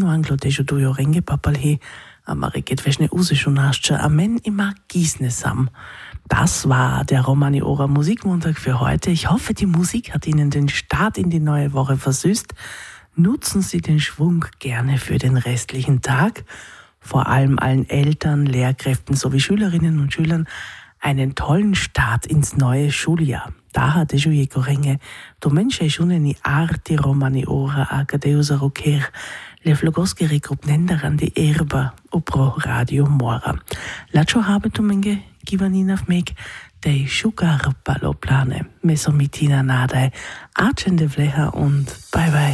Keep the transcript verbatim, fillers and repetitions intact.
no anglo težo dujo renge papalhe, amare ketveschne usischunaschce amen immer gisne sam. Das war der Romani Ora Musikmontag für heute. Ich hoffe, die Musik hat Ihnen den Start in die neue Woche versüßt. Nutzen Sie den Schwung gerne für den restlichen Tag. Vor allem allen Eltern, Lehrkräften sowie Schülerinnen und Schülern einen tollen Start ins neue Schuljahr. Da hatte Julie Korenge, Domenche Shuneni Arti Romani Ora Akadeus Roker, le Flogoskeri Grupnenderan di Erba, Opro Radio Mora. Lacho habe Domenge Givanina Fmek, dei Sugar Paloplane, Mesomitina Nadai, Archende Vleha und bye bye.